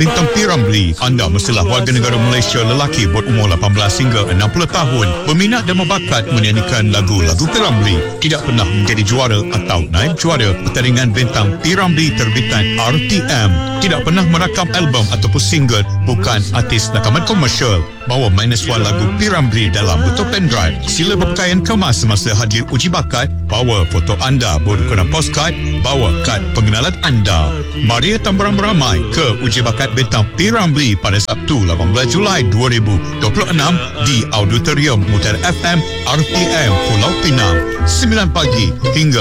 Bintang P. Ramlee, anda mestilah warga negara Malaysia lelaki berumur 18 hingga 60 tahun berminat dan berbakat menyanyikan lagu-lagu P. Ramlee. Tidak pernah menjadi juara atau naib juara pertandingan Bintang P. Ramlee terbitan RTM. Tidak pernah merakam album ataupun single, bukan artis rakaman komersial. Bawa main suara lagu P. Ramlee dalam bentuk pendrive. Sila berpakaian kemas semasa hadir uji bakat. Bawa foto anda berkenaan postcard. Bawa kad pengenalan anda. Mari datang beramai-ramai ke uji bakat Bintang P. Ramlee pada Sabtu 18 Julai 2026 di Auditorium Mutiara FM RTM Pulau Pinang 9 pagi hingga